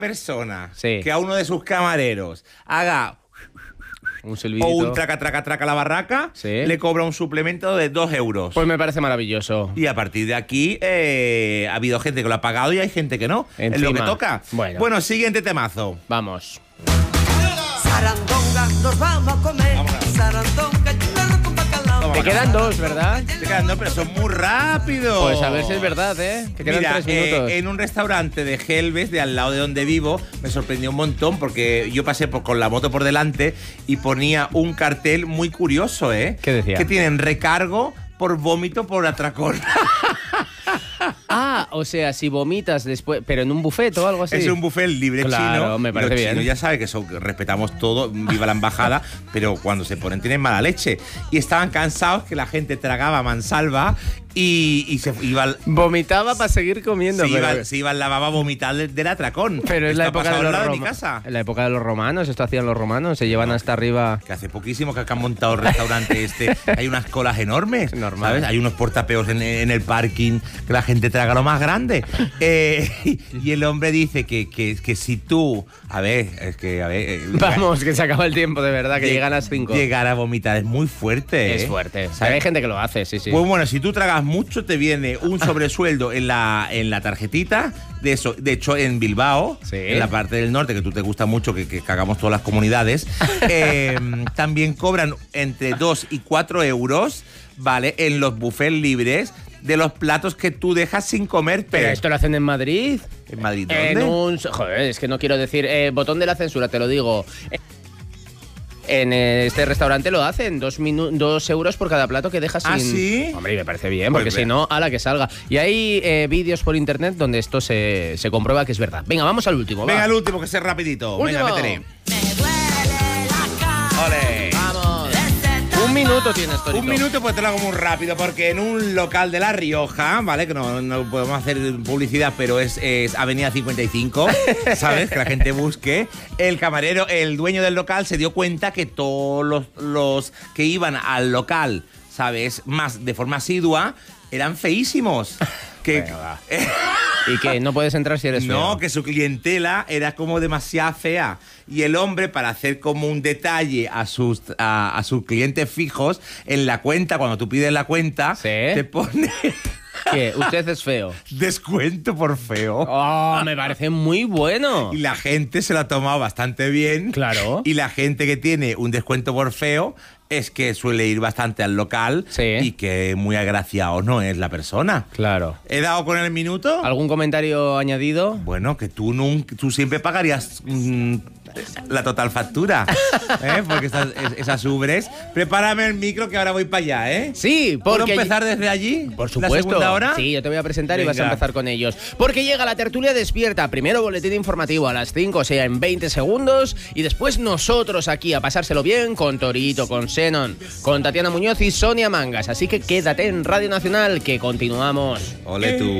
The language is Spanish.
persona Sí. que a uno de sus camareros haga Un silbidito. o un traca, traca, traca a la barraca, Sí. le cobra un suplemento de 2 euros. Pues me parece maravilloso. Y a partir de aquí ha habido gente que lo ha pagado y hay gente que no. Es lo que Encima. toca. Bueno. Siguiente temazo. Vamos. Sarandonga, nos vamos a comer. Vámonos. Sarandonga, churrasco con bacalao. Vamos. Te quedan 2, ¿verdad? Te quedan 2, pero son muy rápidos. Pues a ver si es verdad, ¿eh? Que quedan Mira, 3 minutos. en un restaurante de Gelbes, de al lado de donde vivo, me sorprendió un montón porque yo pasé con la moto por delante y ponía un cartel muy curioso, ¿eh? ¿Qué decía? Que tienen recargo por vómito por atracón. Ah, o sea, si vomitas después, pero en un buffet o algo así. Es un buffet libre Claro, chino. me parece Los bien. chinos ya saben que respetamos todo, viva la embajada, pero cuando se ponen tienen mala leche. Y estaban cansados que la gente tragaba mansalva y se iba Vomitaba para seguir comiendo. se iba en la baba a vomitar del atracón. Pero es la Esto ha época de pasado los al lado de mi romanos. casa. En la época de los romanos, esto hacían los romanos, se llevan hasta arriba. Que hace poquísimo que han montado el restaurante hay unas colas enormes, Normal. ¿sabes? Hay unos portapeos en el parking que la gente traga lo más grande. Y el hombre dice que si tú, Vamos, que se acaba el tiempo, de verdad, que llegan a las 5. llegar a vomitar es muy fuerte. Es fuerte. O sea, ¿Sabes? hay gente que lo hace, sí, sí. Pues bueno, si tú tragas mucho, te viene un sobresueldo en la tarjetita. De hecho, en Bilbao, Sí. en la parte del norte, que tú te gusta mucho, que hagamos todas las comunidades, también cobran entre 2 y 4 euros, ¿vale? En los buffets libres de los platos que tú dejas sin comerte. Pero esto lo hacen en Madrid. ¿En Madrid En dónde? Joder, es que no quiero decir. Botón de la censura, te lo digo. En este restaurante lo hacen, 2 euros por cada plato que dejas sin... ¿Ah, sí? Hombre, y me parece bien, Pues porque ve. si no, a la que salga. Y hay vídeos por internet donde esto se comprueba que es verdad. Venga, vamos al último, Venga, va. el último, que sea rapidito. Último. Venga, métele. Me duele la cara. ¡Ole! Vamos. 1 minuto tienes, Torito. Un minuto, pues te lo hago muy rápido, porque en un local de La Rioja, ¿vale? Que no podemos hacer publicidad, pero es Avenida 55, ¿sabes? Que la gente busque. El camarero, el dueño del local, se dio cuenta que todos los que iban al local, ¿sabes? Más de forma asidua, eran feísimos. Que, Venga, va. Y que no puedes entrar si eres feo. no, que su clientela era como demasiado fea. Y el hombre, para hacer como un detalle a sus clientes fijos, en la cuenta, cuando tú pides la cuenta, Sí. te pone ¿Qué? Usted es feo. descuento por feo. Oh, me parece muy bueno. Y la gente se lo ha tomado bastante bien. Claro. Y la gente que tiene un descuento por feo es que suele ir bastante al local. Sí. Y que muy agraciado no es la persona. Claro. ¿He dado con el minuto? ¿Algún comentario añadido? Bueno, que tú siempre pagarías la total factura, ¿eh? Porque esas ubres. Prepárame el micro que ahora voy para allá, ¿eh? Sí, ¿Puedo porque... empezar desde allí? Por ¿La supuesto. segunda hora? Sí, yo te voy a presentar y vas a Venga. empezar con ellos. Porque llega la tertulia despierta. Primero boletín informativo a las 5, o sea, en 20 segundos. Y después nosotros aquí a pasárselo bien con Torito, con Xenon, con Tatiana Muñoz y Sonia Mangas. Así que quédate en Radio Nacional, que continuamos. Ole tú.